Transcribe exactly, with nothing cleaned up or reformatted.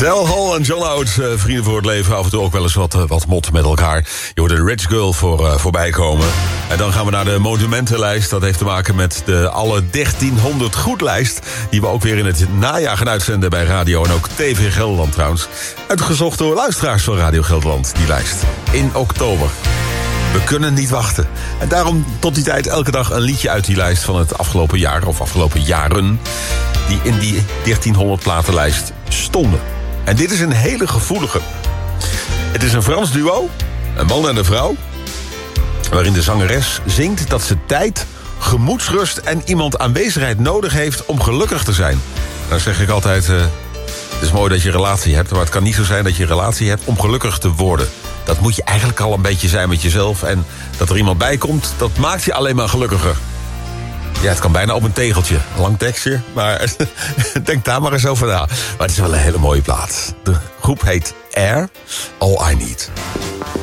Del Hall en John Oates, uh, vrienden voor het leven. Af en toe ook wel eens wat, uh, wat mot met elkaar. Je hoort de Rich Girl voor, uh, voorbij komen. En dan gaan we naar de monumentenlijst. Dat heeft te maken met de alle dertienhonderd goedlijst... die we ook weer in het najaar gaan uitzenden bij Radio en ook T V Gelderland trouwens. Uitgezocht door luisteraars van Radio Gelderland, die lijst. In oktober. We kunnen niet wachten. En daarom tot die tijd elke dag een liedje uit die lijst van het afgelopen jaar... of afgelopen jaren, die in die dertienhonderd platenlijst stonden. En dit is een hele gevoelige. Het is een Frans duo, een man en een vrouw... waarin de zangeres zingt dat ze tijd, gemoedsrust... en iemand aanwezigheid nodig heeft om gelukkig te zijn. Dan zeg ik altijd... Uh, het is mooi dat je een relatie hebt... maar het kan niet zo zijn dat je een relatie hebt om gelukkig te worden. Dat moet je eigenlijk al een beetje zijn met jezelf. En dat er iemand bij komt, dat maakt je alleen maar gelukkiger. Ja, het kan bijna op een tegeltje. Een lang tekstje, maar denk daar maar eens over na. Maar het is wel een hele mooie plaat. De groep heet Air, All I Need.